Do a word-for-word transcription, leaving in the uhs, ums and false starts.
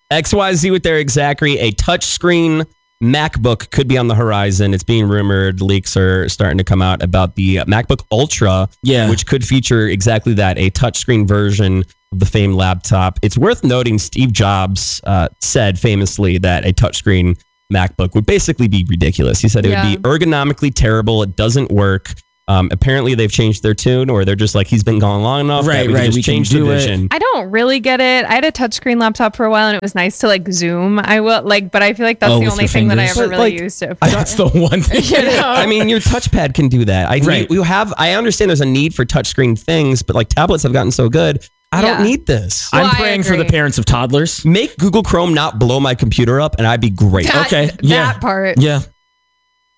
X Y Z with Eric Zachary. A touchscreen MacBook could be on the horizon. It's being rumored. Leaks are starting to come out about the MacBook Ultra, yeah. which could feature exactly that, a touchscreen version of the famed laptop. It's worth noting Steve Jobs uh, said famously that a touchscreen MacBook would basically be ridiculous. He said it Yeah. would be ergonomically terrible. It doesn't work. Um, apparently, they've changed their tune, or they're just like, he's been gone long enough. Right, that we right, Can just we can change the do it. vision. I don't really get it. I had a touchscreen laptop for a while, and it was nice to like zoom. I will like, but I feel like that's Oh, the with only your thing that I fingers? ever But, really like, used it. That's the one thing. You know? I mean, your touchpad can do that. I Right. you, you have. I understand there's a need for touchscreen things, but like tablets have gotten so good. I don't Yeah. need this. Well, I'm I praying for the agree. parents of toddlers. Make Google Chrome not blow my computer up, and I'd be great. That- Okay, that yeah. part. Yeah.